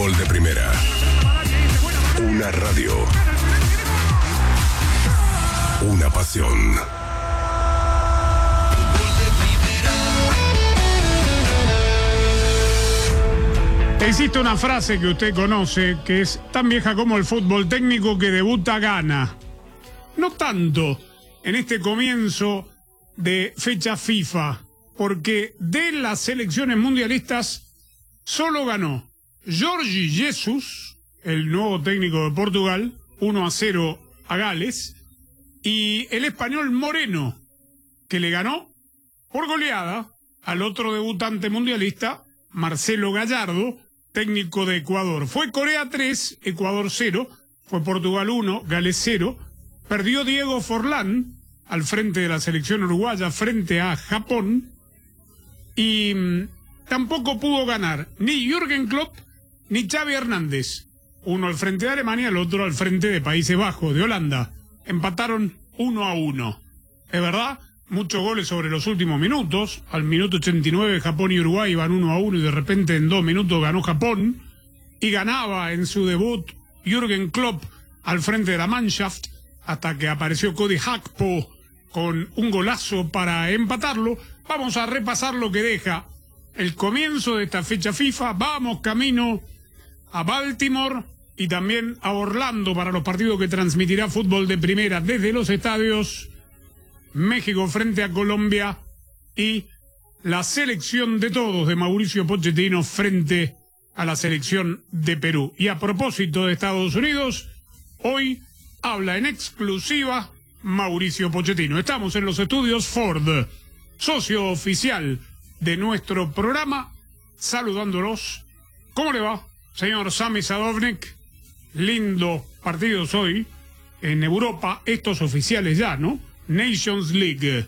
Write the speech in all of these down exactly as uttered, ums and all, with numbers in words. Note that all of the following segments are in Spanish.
Fútbol de Primera. Una radio. Una pasión. Existe una frase que usted conoce que es tan vieja como el fútbol: técnico que debuta gana. No tanto en este comienzo de fecha FIFA, porque de las selecciones mundialistas solo ganó Jorge Jesus, el nuevo técnico de Portugal, uno a cero a Gales, y el español Moreno, que le ganó por goleada al otro debutante mundialista, Marcelo Gallardo, técnico de Ecuador. Fue Corea tres, Ecuador cero, fue Portugal uno, Gales cero, perdió Diego Forlán al frente de la selección uruguaya frente a Japón, y mmm, tampoco pudo ganar ni Jürgen Klopp ni Xavi Hernández, uno al frente de Alemania, el otro al frente de Países Bajos, de Holanda. Empataron uno a uno. Es verdad, muchos goles sobre los últimos minutos. Al minuto ochenta y nueve Japón y Uruguay iban uno a uno y de repente en dos minutos ganó Japón y ganaba en su debut Jürgen Klopp al frente de la Mannschaft, hasta que apareció Cody Gakpo con un golazo para empatarlo. Vamos a repasar lo que deja el comienzo de esta fecha FIFA. Vamos camino a Baltimore y también a Orlando para los partidos que transmitirá Fútbol de Primera desde los estadios. México frente a Colombia y la selección de todos de Mauricio Pochettino frente a la selección de Perú. Y a propósito de Estados Unidos, hoy habla en exclusiva Mauricio Pochettino. Estamos en los estudios Ford, socio oficial de nuestro programa, saludándolos. ¿Cómo le va, señor Sami Sadovnik? Lindo partidos hoy en Europa, estos oficiales ya, ¿no? Nations League.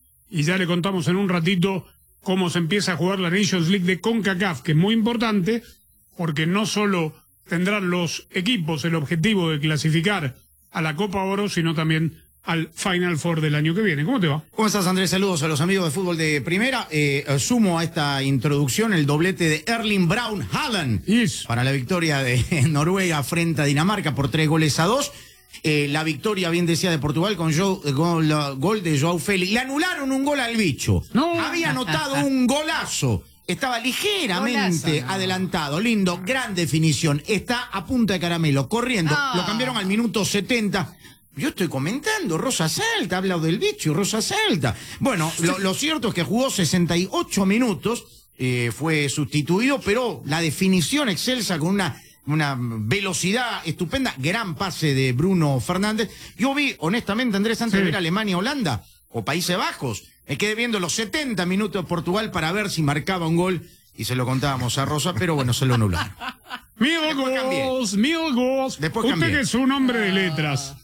Y ya le contamos en un ratito cómo se empieza a jugar la Nations League de CONCACAF, que es muy importante, porque no solo tendrán los equipos el objetivo de clasificar a la Copa Oro, sino también al Final Four del año que viene. ¿Cómo te va? ¿Cómo estás, Andrés? Saludos a los amigos de Fútbol de Primera. Eh, sumo a esta introducción el doblete de Erling Braun Haaland yes. para la victoria de Noruega frente a Dinamarca por tres goles a dos. Eh, la victoria, bien decía, de Portugal con Joe, gol, gol de Joao Félix. Le anularon un gol al bicho. No. Había anotado un golazo. Estaba ligeramente golazo, no. adelantado. Lindo, gran definición. Está a punta de caramelo, corriendo. No. Lo cambiaron al minuto setenta. Yo estoy comentando, Rosa Celta, ha hablado del bicho, Rosa Celta. Bueno, lo, lo cierto es que jugó sesenta y ocho minutos, eh, fue sustituido, pero la definición excelsa con una, una velocidad estupenda, gran pase de Bruno Fernández. Yo vi, honestamente, Andrés, antes sí. de ver Alemania-Holanda o Países Bajos, me quedé viendo los setenta minutos de Portugal para ver si marcaba un gol y se lo contábamos a Rosa, pero bueno, se lo anularon. Mil gols, mil gols. Después Usted cambié. que es un hombre de letras.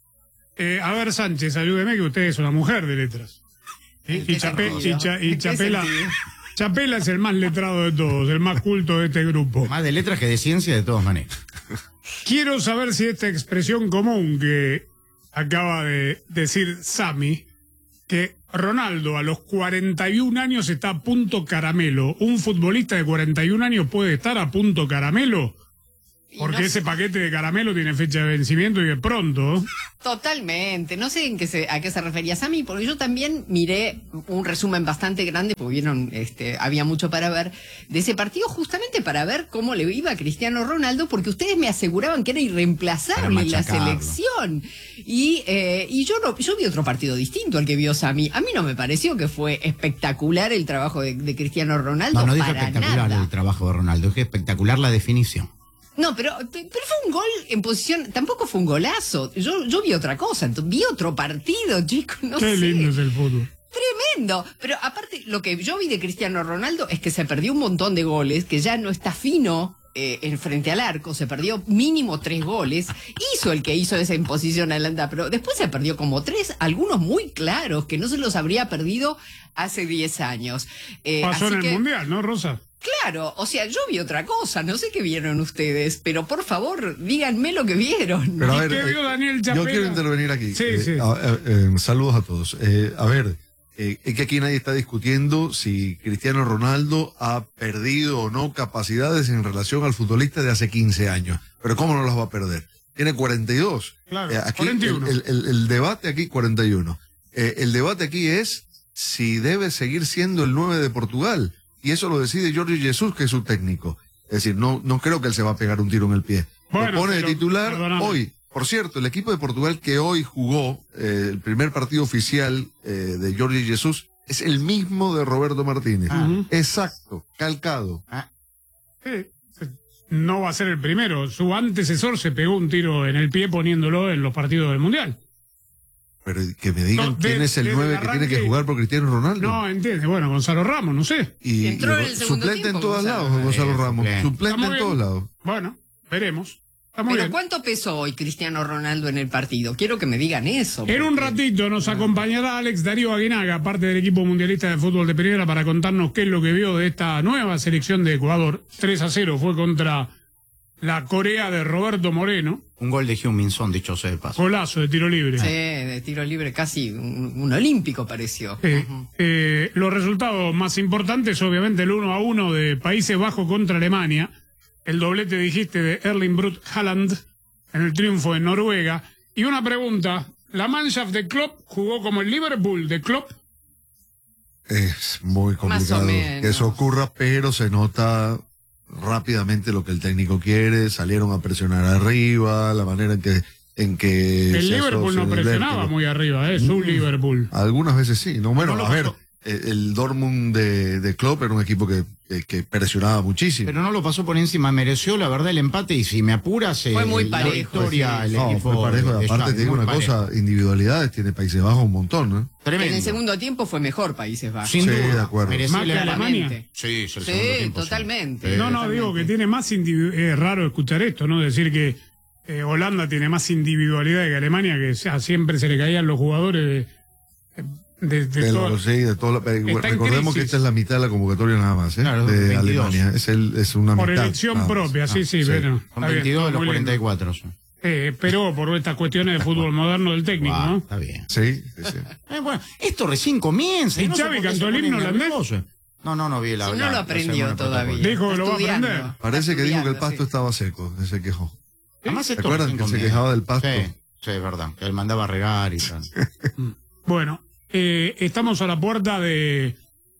Eh, a ver, Sánchez, ayúdeme, que usted es una mujer de letras. Y, y, Chape, y, Cha, y Chapela, Chapela es el más letrado de todos, el más culto de este grupo. Más de letras que de ciencia, de todas maneras. Quiero saber si esta expresión común que acaba de decir Sami, que Ronaldo a los cuarenta y un años está a punto caramelo. ¿Un futbolista de cuarenta y un años puede estar a punto caramelo? Porque no ese sé. paquete de caramelo tiene fecha de vencimiento y de pronto. Totalmente. No sé en qué se, a qué se refería Sami, porque yo también miré un resumen bastante grande, porque vieron, este, había mucho para ver de ese partido, justamente para ver cómo le iba a Cristiano Ronaldo, porque ustedes me aseguraban que era irreemplazable en la selección. Y, eh, y yo no, yo vi otro partido distinto al que vio Sami. A mí no me pareció que fue espectacular el trabajo de, de Cristiano Ronaldo. No, no dijo para espectacular nada. el trabajo de Ronaldo, es que espectacular la definición. No, pero, pero fue un gol en posición, tampoco fue un golazo. Yo, yo vi otra cosa, vi otro partido, chicos, no Qué sé. lindo es el fútbol. Tremendo. Pero aparte, lo que yo vi de Cristiano Ronaldo es que se perdió un montón de goles, que ya no está fino eh, en frente al arco, se perdió mínimo tres goles. Hizo el que hizo esa imposición adelantada, pero después se perdió como tres, algunos muy claros, que no se los habría perdido hace diez años. Eh, Pasó así en el que, Mundial, ¿no, Rosa? Claro, o sea, yo vi otra cosa, no sé qué vieron ustedes, pero por favor, díganme lo que vieron. Pero a ¿Y ver, qué vio eh, Daniel yo Chapela? quiero intervenir aquí. Sí, Eh, sí. a- eh, eh, saludos a todos. Eh, a ver, eh, es que aquí nadie está discutiendo si Cristiano Ronaldo ha perdido o no capacidades en relación al futbolista de hace quince años. Pero ¿cómo no las va a perder? Tiene cuarenta y dos. Claro, Eh, aquí cuarenta y uno. El, el, el, el debate aquí, cuarenta y uno. Eh, el debate aquí es si debe seguir siendo el nueve de Portugal. Y eso lo decide Jorge Jesús, que es su técnico. Es decir, no, no creo que él se va a pegar un tiro en el pie. Bueno, lo pone de pero, titular perdóname. hoy. Por cierto, el equipo de Portugal que hoy jugó eh, el primer partido oficial eh, de Jorge Jesús es el mismo de Roberto Martínez. Ah. Exacto, calcado. Ah, Sí, no va a ser el primero. Su antecesor se pegó un tiro en el pie poniéndolo en los partidos del Mundial. Pero que me digan No, de- quién es el desde nueve el que tiene que arranque- jugar por Cristiano Ronaldo. No, entiende. Bueno, Gonzalo Ramos, no sé. y, Entró y en el segundo suplente tiempo, en todos Gonzalo. lados, Gonzalo Eh, Ramos. suplente. Suplente Está en muy todos bien. lados. Bueno, veremos. Está muy Pero bien. ¿cuánto pesó hoy Cristiano Ronaldo en el partido? Quiero que me digan eso. En un porque- ratito nos acompañará Alex Darío Aguinaga, parte del equipo mundialista de fútbol de primera, para contarnos qué es lo que vio de esta nueva selección de Ecuador. tres a cero fue contra la Corea de Roberto Moreno. un gol de Heung-min Son, dicho sea de paso. Golazo de tiro libre. Sí, de tiro libre casi un, un olímpico pareció. Eh, Ujú. eh, los resultados más importantes, obviamente, el uno a uno de Países Bajos contra Alemania. El doblete, dijiste, de Erling Brut Haaland en el triunfo en Noruega. Y una pregunta. ¿La Mannschaft de Klopp jugó como el Liverpool de Klopp? Es muy Más o complicado menos. que eso ocurra, pero se nota rápidamente lo que el técnico quiere. Salieron a presionar arriba, la manera en que en que El se Liverpool asocia no el presionaba Atlético. muy arriba, ¿eh? Su Liverpool. Algunas veces sí. No, bueno, No lo a ver, pasó. eh, el Dortmund de, de Klopp era un equipo que, que, que presionaba muchísimo. Pero no lo pasó por encima, mereció la verdad el empate y si me apuras, eh, Fue muy la parejo, victoria, sí. el no, equipo fue parejo. de Aparte Xavi, te digo muy una parejo. cosa, individualidades tiene Países Bajos un montón, ¿no? Tremendo. En el segundo tiempo fue mejor Países Bajos. Sin Sí, duda, de acuerdo. mereció Más el que empate. Alemania. Sí, sí, el Sí, segundo tiempo, totalmente. Sí. No, no, digo que tiene más individu- es raro escuchar esto, ¿no? Decir que eh, Holanda tiene más individualidad que Alemania, que ya siempre se le caían los jugadores de, de, de De todo- lo- sí, de todo lo- pero Está en recordemos que crisis. esta es la mitad de la convocatoria nada más, ¿eh? Claro, de veintidós. Alemania. Es, el, es una por mitad. elección nada más. propia, sí, Ah, sí, sí. pero Con está bien, veintidós de los muy lindo. cuarenta y cuatro. Sí. Eh, pero por estas cuestiones de fútbol moderno del técnico, Guau, ¿no? está bien. Sí, sí, sí. Eh, bueno, esto recién comienza. ¿Y no sé Xavi por qué cantó se el ponen himno holandés? nerviosos. No, no, no vi la Si no la- lo la aprendió segunda todavía. protocolo. Dijo que lo va a Está aprender. estudiando, Parece está que dijo que el estudiando, pasto sí. estaba seco, se quejó. Además, ¿Se esto acuerdan recién que se comienza. quejaba del pasto? Sí, sí, es verdad. Que él mandaba a regar y tal. Bueno, eh, estamos a la puerta de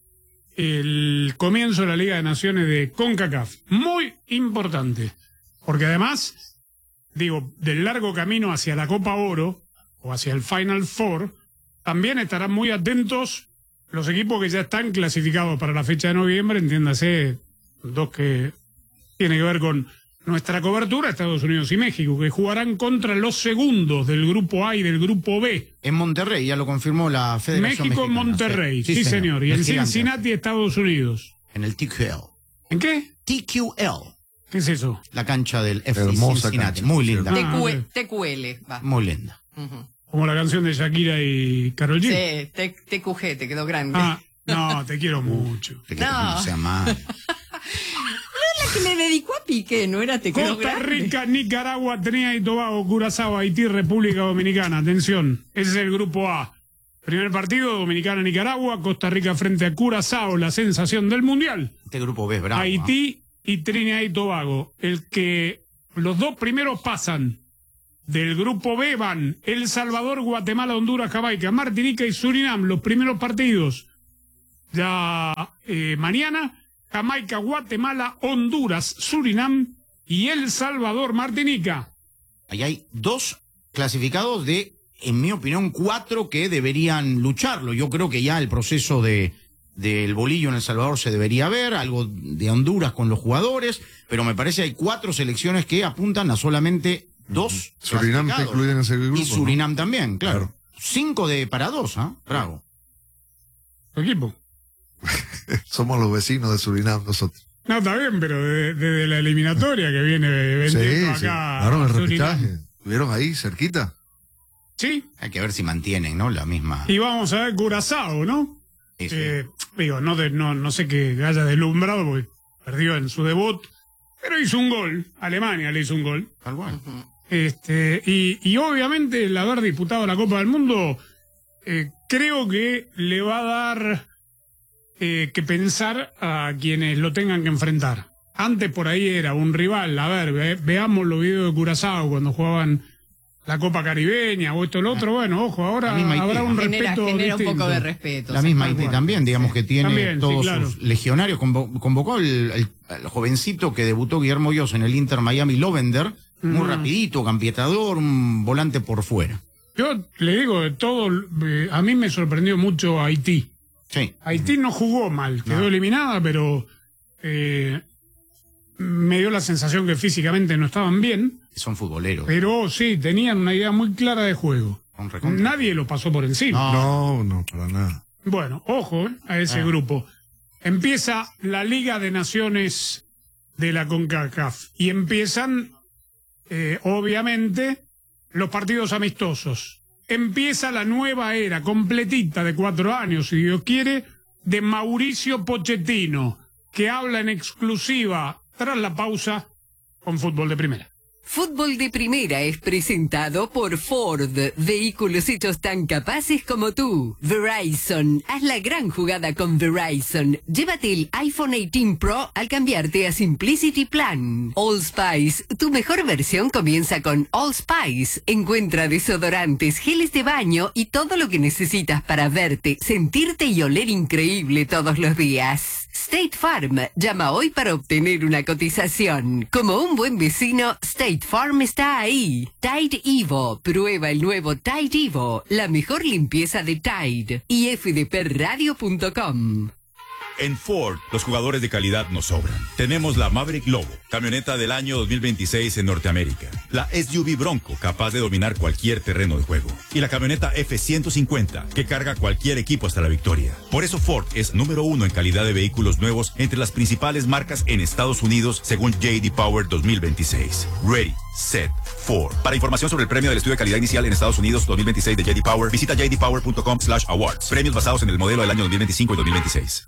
el comienzo de la Liga de Naciones de CONCACAF. Muy importante, porque además, digo, del largo camino hacia la Copa Oro o hacia el Final Four, también estarán muy atentos los equipos que ya están clasificados para la fecha de noviembre, entiéndase, dos que tiene que ver con nuestra cobertura, Estados Unidos y México, que jugarán contra los segundos del grupo A y del grupo B. En Monterrey, ya lo confirmó la Federación México en Mexicana. Monterrey, sí, señor. Y El en gigante. Cincinnati, Estados Unidos. En el T Q L. ¿En qué? T Q L. ¿Qué es eso? La cancha del F C Hermosa Cincinnati. cancha, Muy por linda. Ah, TQ- ok. T Q L, va. Muy linda. Ujú. Como la canción de Shakira y Karol G. Sí, T- TQG, te quedó grande. Ah, no, te quiero mucho. Te quiero No. que no sea mal. La que le dedicó a Piqué, ¿no era te quedó Costa grande? Rica, Nicaragua, Trinidad y Tobago, Curazao, Haití, República Dominicana. Atención, ese es el grupo A. Primer partido, Dominicana-Nicaragua, Costa Rica frente a Curazao, la sensación del Mundial. Este grupo B es bravo. Haití y Trinidad y Tobago. El que los dos primeros pasan del grupo B van El Salvador, Guatemala, Honduras, Jamaica, Martinica y Surinam. Los primeros partidos ya eh, mañana. Jamaica, Guatemala, Honduras, Surinam y El Salvador, Martinica. Ahí hay dos clasificados de, en mi opinión, cuatro que deberían lucharlo. Yo creo que ya el proceso de del bolillo en El Salvador se debería ver, algo de Honduras con los jugadores, pero me parece que hay cuatro selecciones que apuntan a solamente dos. Surinam está clasificados. incluido en ese grupo. Y Surinam también, claro. Cinco de para dos, ¿ah? Bravo. Tu equipo. ¿no? Somos los vecinos de Surinam nosotros. No, está bien, pero desde de, la eliminatoria que viene Sí, vendiendo sí. acá. Ganaron el Surinam. repechaje. Estuvieron ahí, cerquita. Sí, Hay que ver si mantienen, ¿no? La misma. y vamos a ver Curazao, ¿no? Sí, sí. Eh, digo, no, de, no, no sé qué haya deslumbrado porque perdió en su debut, pero hizo un gol. Alemania le hizo un gol. Tal cual. Este, y, y obviamente el haber disputado la Copa del Mundo eh, creo que le va a dar eh, que pensar a quienes lo tengan que enfrentar. Antes por ahí era un rival, a ver, ve, veamos los videos de Curazao cuando jugaban la Copa Caribeña o esto o lo otro, bueno, ojo, ahora habrá un genera, respeto genera distinto. un poco de respeto. La misma Haití también, digamos que tiene También, todos sí, claro. sus legionarios. Convo- convocó el, el- el jovencito que debutó Guillermo Hoyos en el Inter Miami, Lovender, muy Mm. rapidito, campietador, un volante por fuera. Yo le digo de todo, eh, a mí me sorprendió mucho Haití. Sí. Haití no jugó mal, quedó No. eliminada, pero eh, me dio la sensación que físicamente no estaban bien, Son futboleros. pero sí, tenían una idea muy clara de juego. Con recontra. Nadie lo pasó por encima. No. No, no, para nada. Bueno, ojo eh, a ese Ah. grupo. Empieza la Liga de Naciones de la CONCACAF y empiezan, eh, obviamente, los partidos amistosos. Empieza la nueva era completita de cuatro años, si Dios quiere, de Mauricio Pochettino, que habla en exclusiva tras la pausa con Fútbol de Primera. Fútbol de Primera es presentado por Ford, vehículos hechos tan capaces como tú. Verizon, haz la gran jugada con Verizon. Llévate el iPhone dieciocho Pro al cambiarte a Simplicity Plan. Allspice, tu mejor versión comienza con Allspice. Encuentra desodorantes, geles de baño y todo lo que necesitas para verte, sentirte y oler increíble todos los días. State Farm, llama hoy para obtener una cotización. Como un buen vecino, State Farm está ahí. Tide Evo, prueba el nuevo Tide Evo, la mejor limpieza de Tide. y f d p radio punto com. En Ford, los jugadores de calidad nos sobran. Tenemos la Maverick Lobo, camioneta del año dos mil veintiséis en Norteamérica. La S U V Bronco, capaz de dominar cualquier terreno de juego. Y la camioneta F ciento cincuenta, que carga cualquier equipo hasta la victoria. Por eso Ford es número uno en calidad de vehículos nuevos entre las principales marcas en Estados Unidos, según J D Power dos mil veintiséis. Ready, set, Ford. Para información sobre el premio del estudio de calidad inicial en Estados Unidos dos mil veintiséis de J D Power, visita j d power punto com slash awards. Premios basados en el modelo del año dos mil veinticinco y dos mil veintiséis.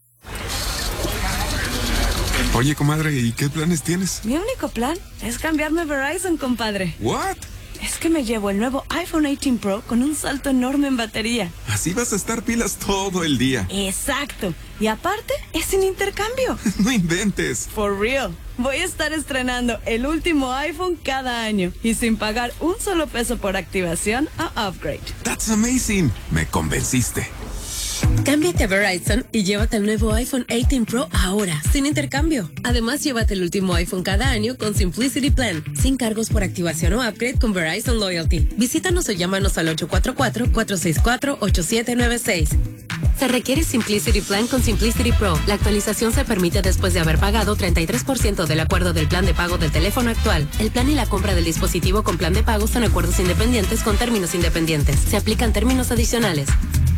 Oye, comadre, ¿y qué planes tienes? Mi único plan es cambiarme a Verizon, compadre. ¿What? Es que me llevo el nuevo iPhone dieciocho Pro con un salto enorme en batería. Así vas a estar pilas todo el día. Exacto. Y aparte, es sin intercambio. No inventes. For real. Voy a estar estrenando el último iPhone cada año y sin pagar un solo peso por activación o upgrade. That's amazing. Me convenciste. Cámbiate a Verizon y llévate el nuevo iPhone dieciocho Pro ahora, sin intercambio. Además, llévate el último iPhone cada año con Simplicity Plan, sin cargos por activación o upgrade con Verizon Loyalty. Visítanos o llámanos al ocho cuatro cuatro, cuatro seis cuatro, ocho siete nueve seis. Se requiere Simplicity Plan con Simplicity Pro. La actualización se permite después de haber pagado treinta y tres por ciento del acuerdo del plan de pago del teléfono actual. El plan y la compra del dispositivo con plan de pago son acuerdos independientes con términos independientes. Se aplican términos adicionales.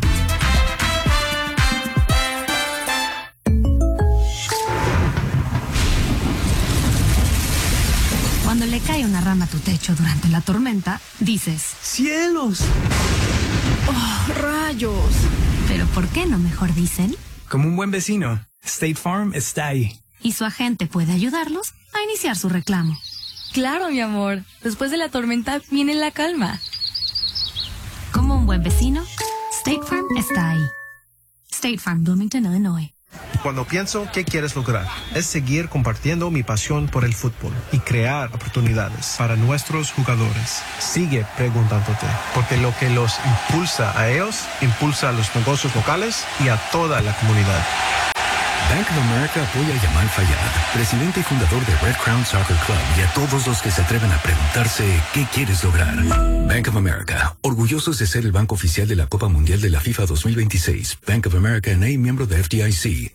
Cuando le cae una rama a tu techo durante la tormenta, dices, ¡cielos! ¡oh, rayos! Pero ¿por qué no mejor dicen? Como un buen vecino, State Farm está ahí. Y su agente puede ayudarlos a iniciar su reclamo. Claro, mi amor. Después de la tormenta viene la calma. Como un buen vecino, State Farm está ahí. State Farm, Bloomington, Illinois. Cuando pienso qué quieres lograr, es seguir compartiendo mi pasión por el fútbol y crear oportunidades para nuestros jugadores. Sigue preguntándote, porque lo que los impulsa a ellos, impulsa a los negocios locales y a toda la comunidad. Bank of America apoya a Yamal Fayad, presidente y fundador de Red Crown Soccer Club, y a todos los que se atreven a preguntarse ¿qué quieres lograr? Bank of America, orgullosos de ser el banco oficial de la Copa Mundial de la FIFA dos mil veintiséis. Bank of America N A, miembro de F D I C.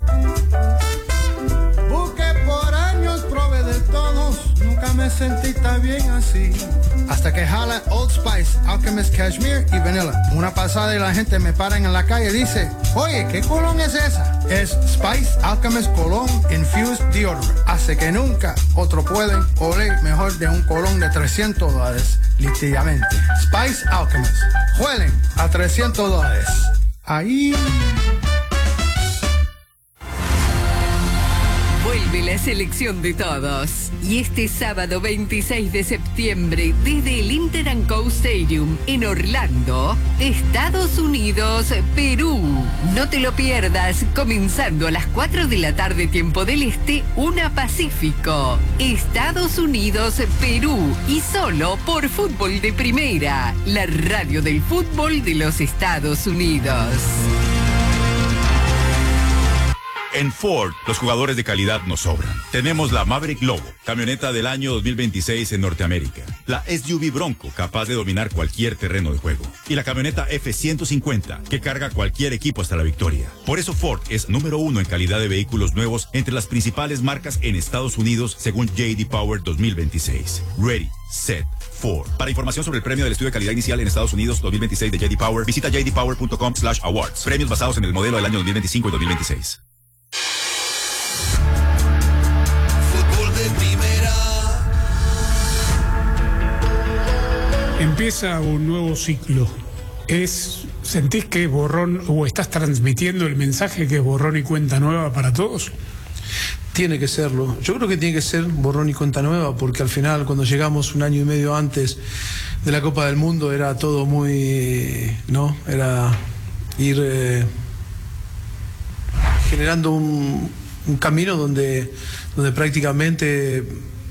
Busqué por años, probé de todos, nunca me sentí tan bien así. Hasta que jala Old Spice, Alchemist Cashmere y Vanilla. Una pasada y la gente me para en la calle y dice, oye, ¿qué colón es esa? Es Spice Alchemist Cologne Infused Deodorant. Hace que nunca otro pueden oler mejor de un colón de trescientos dólares, literalmente. Spice Alchemist. Huelen a trescientos dólares. Ahí... Vuelve la la selección de todos. Y este sábado veintiséis de septiembre, desde el Inter and Co Stadium en Orlando, Estados Unidos, Perú. No te lo pierdas, comenzando a las cuatro de la tarde tiempo del Este, una Pacífico. Estados Unidos, Perú, y solo por Fútbol de Primera, la radio del fútbol de los Estados Unidos. En Ford, los jugadores de calidad nos sobran. Tenemos la Maverick Lobo, camioneta del año dos mil veintiséis en Norteamérica. La S U V Bronco, capaz de dominar cualquier terreno de juego. Y la camioneta F ciento cincuenta, que carga cualquier equipo hasta la victoria. Por eso Ford es número uno en calidad de vehículos nuevos entre las principales marcas en Estados Unidos, según J D Power dos mil veintiséis. Ready, set, Ford. Para información sobre el premio del estudio de calidad inicial en Estados Unidos dos mil veintiséis de J D Power, visita j d power punto com slash awards. Premios basados en el modelo del año dos mil veinticinco y dos mil veintiséis. Fútbol de Primera. Empieza un nuevo ciclo. Es, ¿sentís que es borrón o estás transmitiendo el mensaje que es borrón y cuenta nueva para todos? Tiene que serlo. Yo creo que tiene que ser borrón y cuenta nueva, porque al final, cuando llegamos un año y medio antes de la Copa del Mundo, era todo muy, ¿no? Era ir eh, generando un, un camino donde, donde prácticamente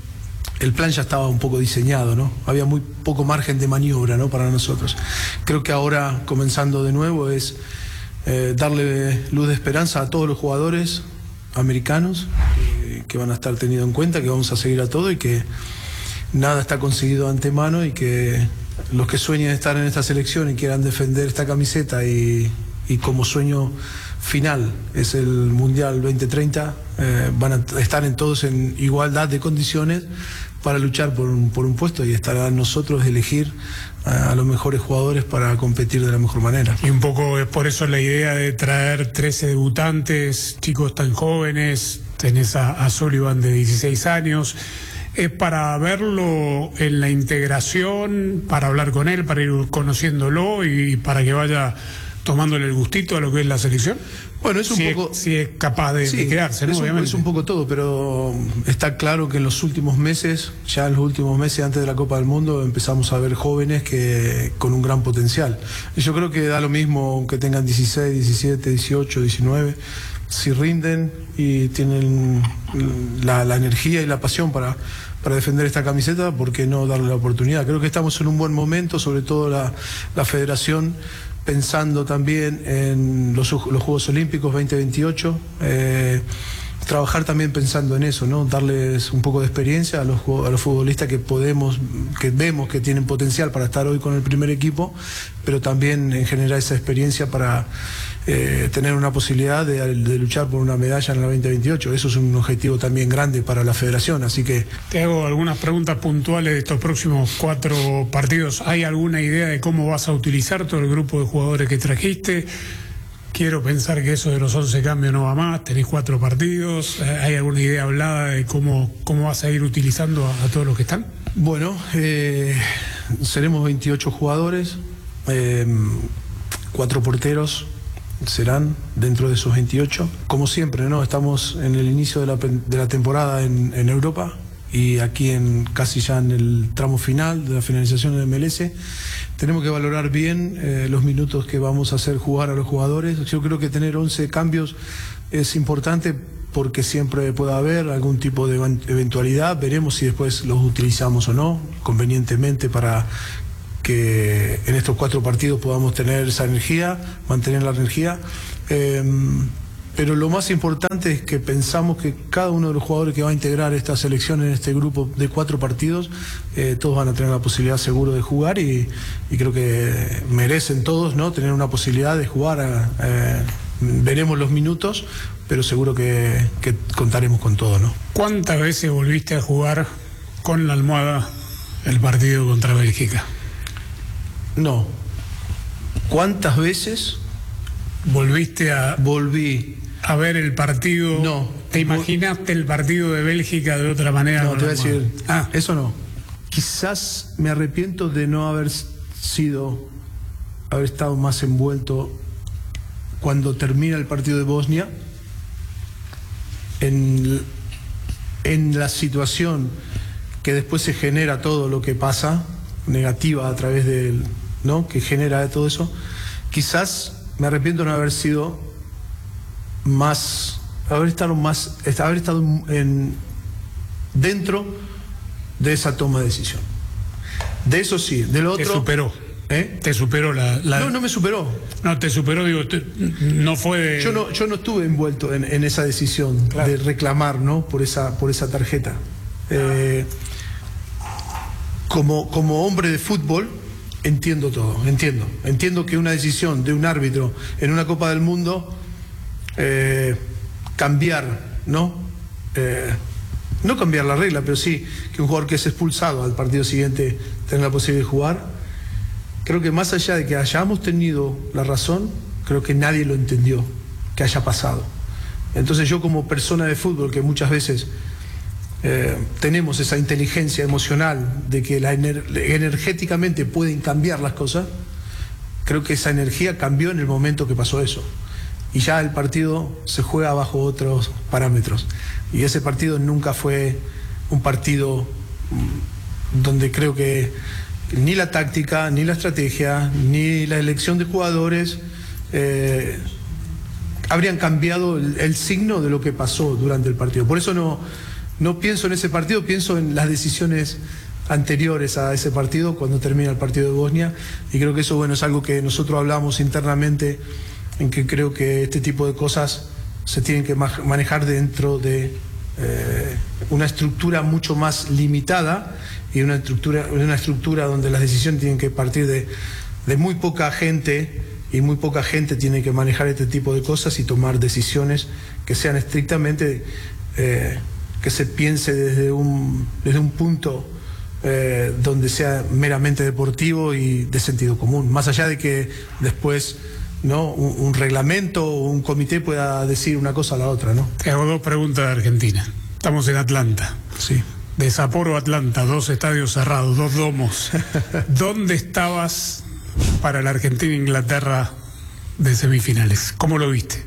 el plan ya estaba un poco diseñado, ¿no? Había muy poco margen de maniobra, ¿no?, para nosotros. Creo que ahora, comenzando de nuevo, es eh, darle luz de esperanza a todos los jugadores americanos que, que van a estar tenidos en cuenta, que vamos a seguir a todo y que nada está conseguido de antemano, y que los que sueñen estar en esta selección y quieran defender esta camiseta y, y como sueño final es el Mundial veinte treinta, eh, van a estar en todos en igualdad de condiciones para luchar por un, por un puesto, y estará a nosotros elegir a, a los mejores jugadores para competir de la mejor manera. Y un poco es por eso la idea de traer trece debutantes, chicos tan jóvenes. Tenés a, a Sullivan de dieciséis años. ¿Es para verlo en la integración, para hablar con él, para ir conociéndolo y para que vaya tomándole el gustito a lo que es la selección? Bueno, es un si poco... Es, si es capaz de, sí, de quedarse, ¿no? Es un, Obviamente. Es un poco todo, pero está claro que en los últimos meses, ya en los últimos meses antes de la Copa del Mundo, empezamos a ver jóvenes que con un gran potencial. Y yo creo que da lo mismo que tengan dieciséis, diecisiete, dieciocho, diecinueve, si rinden y tienen la, la energía y la pasión para... para defender esta camiseta, ¿por qué no darle la oportunidad? Creo que estamos en un buen momento, sobre todo la, la federación, pensando también en los, los Juegos Olímpicos veinte veintiocho, eh, trabajar también pensando en eso, ¿no? Darles un poco de experiencia a los, a los futbolistas que podemos, que vemos que tienen potencial para estar hoy con el primer equipo, pero también en generar esa experiencia para eh, tener una posibilidad de, de luchar por una medalla en la veinte veintiocho. Eso es un objetivo también grande para la federación, así que... Te hago algunas preguntas puntuales de estos próximos cuatro partidos. ¿Hay alguna idea de cómo vas a utilizar todo el grupo de jugadores que trajiste? Quiero pensar que eso de los once cambios no va más, tenés cuatro partidos. ¿Hay alguna idea hablada de cómo, cómo vas a ir utilizando a, a todos los que están? Bueno, eh, seremos veintiocho jugadores, eh, cuatro porteros serán dentro de esos veintiocho. Como siempre, ¿no? Estamos en el inicio de la, de la temporada en, en Europa, y aquí en casi ya en el tramo final de la finalización del M L S. Tenemos que valorar bien eh, los minutos que vamos a hacer jugar a los jugadores. Yo creo que tener once cambios es importante, porque siempre puede haber algún tipo de eventualidad. Veremos si después los utilizamos o no, convenientemente, para que en estos cuatro partidos podamos tener esa energía, mantener la energía. Eh, Pero lo más importante es que pensamos que cada uno de los jugadores que va a integrar esta selección en este grupo de cuatro partidos, eh, todos van a tener la posibilidad seguro de jugar, y, y creo que merecen todos, ¿no?, tener una posibilidad de jugar. Eh, veremos los minutos, pero seguro que, que contaremos con todo, ¿no? ¿Cuántas veces volviste a jugar con la almohada el partido contra Bélgica? No. ¿Cuántas veces volviste a... Volví. A ver el partido. No. ¿Te imaginaste el partido de Bélgica de otra manera? No, te voy a decir. Ah, eso no. Quizás me arrepiento de no haber sido, haber estado más envuelto cuando termina el partido de Bosnia en en la situación que después se genera todo lo que pasa, negativa a través del, ¿no? que genera todo eso, quizás me arrepiento de no haber sido más, haber estado más, haber estado en, dentro de esa toma de decisión. De eso sí, de lo otro... Te superó. ¿Eh? Te superó la, la... No, no me superó. No, te superó, digo, te, no fue de... Yo no, yo no estuve envuelto en, en esa decisión, claro, de reclamar, ¿no? por esa, por esa tarjeta. Eh, como, como hombre de fútbol, entiendo todo, entiendo. Entiendo que una decisión de un árbitro en una Copa del Mundo, eh, cambiar, ¿no? Eh, no cambiar la regla, pero sí que un jugador que es expulsado al partido siguiente tenga la posibilidad de jugar. Creo que más allá de que hayamos tenido la razón, creo que nadie lo entendió, que haya pasado. Entonces yo, como persona de fútbol, que muchas veces eh, tenemos esa inteligencia emocional de que la ener energéticamente pueden cambiar las cosas, creo que esa energía cambió en el momento que pasó eso. Y ya el partido se juega bajo otros parámetros. Y ese partido nunca fue un partido donde creo que ni la táctica, ni la estrategia, ni la elección de jugadores eh, habrían cambiado el, el signo de lo que pasó durante el partido. Por eso no, no pienso en ese partido, pienso en las decisiones anteriores a ese partido, cuando termina el partido de Bosnia, y creo que eso, bueno, es algo que nosotros hablamos internamente, en que creo que este tipo de cosas se tienen que manejar dentro de eh, una estructura mucho más limitada, y una estructura, una estructura donde las decisiones tienen que partir de, de muy poca gente, y muy poca gente tiene que manejar este tipo de cosas y tomar decisiones que sean estrictamente, eh, que se piense desde un, desde un punto eh, donde sea meramente deportivo y de sentido común, más allá de que después, ¿no?, un, un reglamento o un comité pueda decir una cosa a la otra, ¿no? Te hago dos preguntas de Argentina. Estamos en Atlanta. Sí. De Sapporo a Atlanta, dos estadios cerrados, dos domos. ¿Dónde estabas para la Argentina-Inglaterra de semifinales? ¿Cómo lo viste?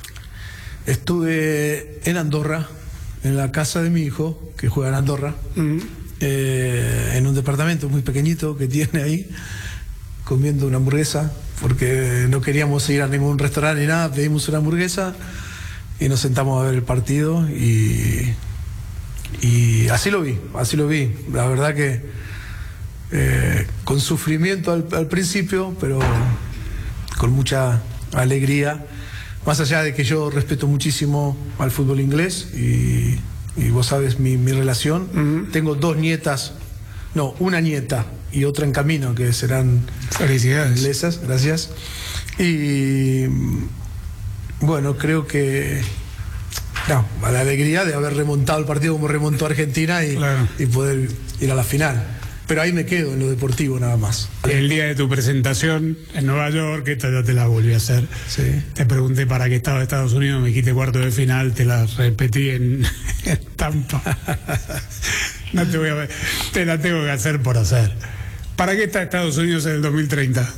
Estuve en Andorra, en la casa de mi hijo, que juega en Andorra, uh-huh. eh, en un departamento muy pequeñito que tiene ahí, comiendo una hamburguesa, porque no queríamos ir a ningún restaurante ni nada, pedimos una hamburguesa y nos sentamos a ver el partido y... Y así lo vi, así lo vi. La verdad que eh, con sufrimiento al, al principio, pero con mucha alegría. Más allá de que yo respeto muchísimo al fútbol inglés y, y vos sabes mi, mi relación. Uh-huh. Tengo dos nietas, no, una nieta y otra en camino, que serán felicidades inglesas, gracias. Y bueno, creo que... No, a la alegría de haber remontado el partido como remontó Argentina y, claro, y poder ir a la final. Pero ahí me quedo en lo deportivo nada más. El día de tu presentación en Nueva York, esta ya te la volví a hacer. Sí. Te pregunté para qué estaba Estados Unidos, me dijiste cuarto de final, te la repetí en, en Tampa. No te voy a ver, te la tengo que hacer por hacer. ¿Para qué está Estados Unidos en el dos mil treinta?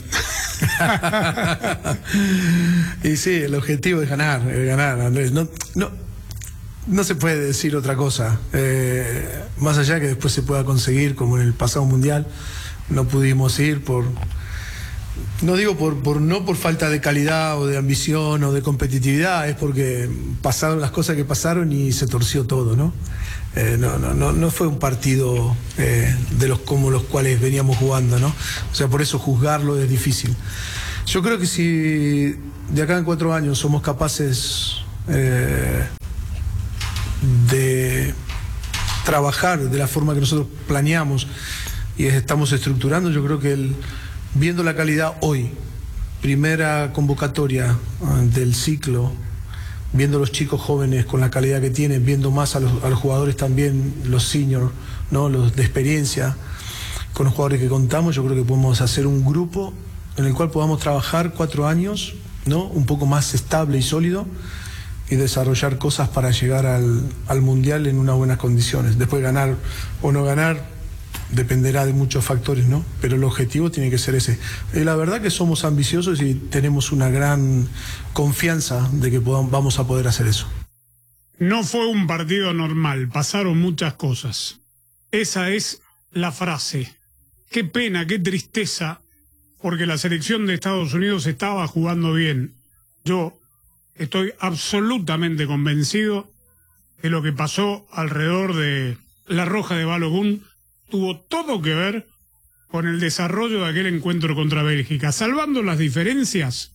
Y sí, el objetivo es ganar, es ganar, Andrés. No, no, no se puede decir otra cosa. Eh, más allá que después se pueda conseguir, como en el pasado mundial, no pudimos ir por... No digo por, por no por falta de calidad o de ambición o de competitividad, es porque pasaron las cosas que pasaron y se torció todo, ¿no? Eh, no, no, no, no fue un partido eh, de los como los cuales veníamos jugando, ¿no? O sea, por eso juzgarlo es difícil. Yo creo que si de acá en cuatro años somos capaces eh, de trabajar de la forma que nosotros planeamos y estamos estructurando, yo creo que el, viendo la calidad hoy, primera convocatoria uh, del ciclo, viendo los chicos jóvenes con la calidad que tienen, viendo más a los, a los jugadores también, los seniors, ¿no?, los de experiencia, con los jugadores que contamos, yo creo que podemos hacer un grupo en el cual podamos trabajar cuatro años, ¿no?, un poco más estable y sólido, y desarrollar cosas para llegar al, al Mundial en unas buenas condiciones. Después ganar o no ganar dependerá de muchos factores, ¿no? Pero el objetivo tiene que ser ese. Y la verdad que somos ambiciosos y tenemos una gran confianza de que podamos, vamos a poder hacer eso. No fue un partido normal, pasaron muchas cosas. Esa es la frase. Qué pena, qué tristeza, porque la selección de Estados Unidos estaba jugando bien. Yo estoy absolutamente convencido que lo que pasó alrededor de la Roja de Balogun tuvo todo que ver con el desarrollo de aquel encuentro contra Bélgica. Salvando las diferencias,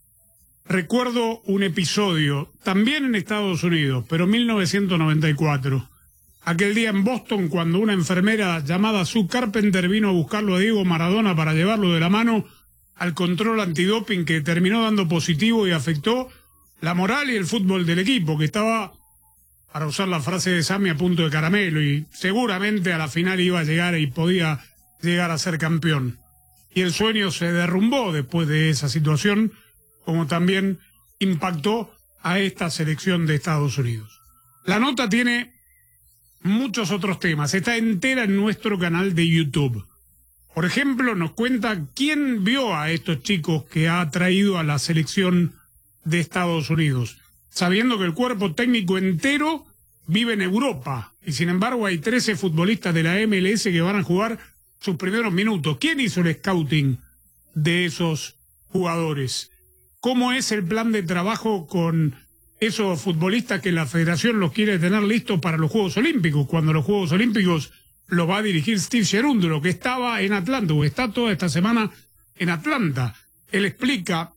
recuerdo un episodio, también en Estados Unidos, pero en mil novecientos noventa y cuatro. Aquel día en Boston, cuando una enfermera llamada Sue Carpenter vino a buscarlo a Diego Maradona para llevarlo de la mano al control antidoping que terminó dando positivo y afectó la moral y el fútbol del equipo, que estaba, para usar la frase de Sammy, a punto de caramelo, y seguramente a la final iba a llegar y podía llegar a ser campeón. Y el sueño se derrumbó después de esa situación, como también impactó a esta selección de Estados Unidos. La nota tiene muchos otros temas, está entera en nuestro canal de YouTube. Por ejemplo, nos cuenta quién vio a estos chicos que ha traído a la selección de Estados Unidos, sabiendo que el cuerpo técnico entero vive en Europa, y sin embargo hay trece futbolistas de la M L S que van a jugar sus primeros minutos. ¿Quién hizo el scouting de esos jugadores? ¿Cómo es el plan de trabajo con esos futbolistas que la federación los quiere tener listos para los Juegos Olímpicos, cuando los Juegos Olímpicos los va a dirigir Steve Cherundolo, que estaba en Atlanta, o está toda esta semana en Atlanta? Él explica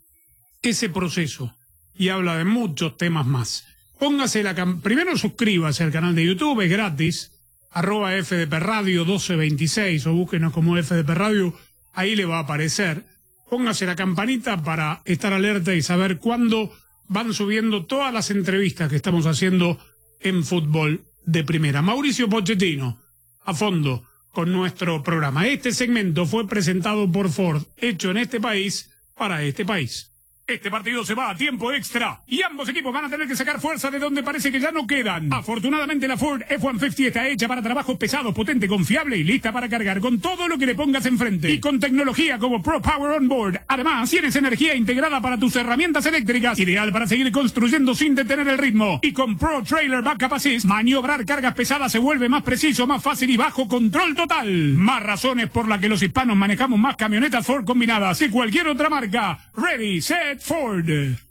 ese proceso y habla de muchos temas más. Póngase la cam- primero suscríbase al canal de YouTube, es gratis, arroba F D P Radio doce veintiséis, o búsquenos como F D P Radio, ahí le va a aparecer. Póngase la campanita para estar alerta y saber cuándo van subiendo todas las entrevistas que estamos haciendo en Fútbol de Primera. Mauricio Pochettino, a fondo con nuestro programa. Este segmento fue presentado por Ford, hecho en este país, para este país. Este partido se va a tiempo extra y ambos equipos van a tener que sacar fuerza de donde parece que ya no quedan. Afortunadamente la Ford F ciento cincuenta está hecha para trabajos pesados, potente, confiable y lista para cargar con todo lo que le pongas enfrente. Y con tecnología como Pro Power On Board. Además, tienes energía integrada para tus herramientas eléctricas, ideal para seguir construyendo sin detener el ritmo. Y con Pro Trailer Backup Assist, maniobrar cargas pesadas se vuelve más preciso, más fácil y bajo control total. Más razones por las que los hispanos manejamos más camionetas Ford combinadas que cualquier otra marca. Ready, set, Ford.